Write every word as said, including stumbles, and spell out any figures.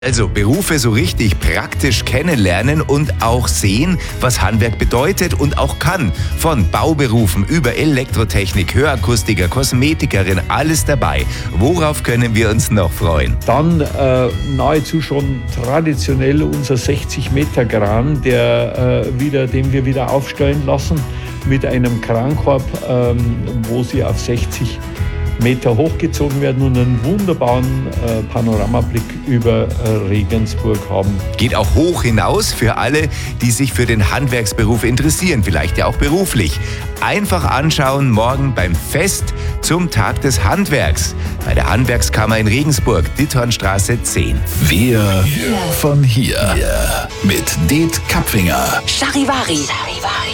Also Berufe so richtig praktisch kennenlernen und auch sehen, was Handwerk bedeutet und auch kann. Von Bauberufen über Elektrotechnik, Hörakustiker, Kosmetikerin, alles dabei. Worauf können wir uns noch freuen? Dann äh, nahezu schon traditionell unser sechzig Meter Kran, der, äh, wieder, den wir wieder aufstellen lassen mit einem Krankorb, ähm, wo sie auf sechzig Meter hochgezogen werden und einen wunderbaren äh, Panoramablick über äh, Regensburg haben. Geht auch hoch hinaus für alle, die sich für den Handwerksberuf interessieren, vielleicht ja auch beruflich. Einfach anschauen morgen beim Fest zum Tag des Handwerks bei der Handwerkskammer in Regensburg, Dittornstraße zehn. Wir von hier mit Det Kapfinger. Charivari. Charivari.